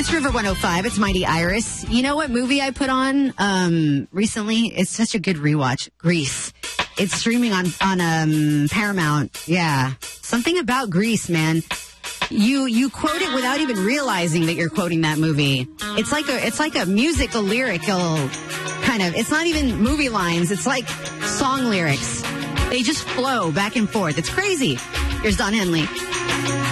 It's River 105. It's Mighty Iris. You know what movie I put on recently? It's such a good rewatch. Grease. It's streaming on Paramount. Yeah. Something about Grease, man. You quote it without even realizing that you're quoting that movie. It's like a musical lyrical kind of. It's not even movie lines. It's like song lyrics. They just flow back and forth. It's crazy. Here's Don Henley.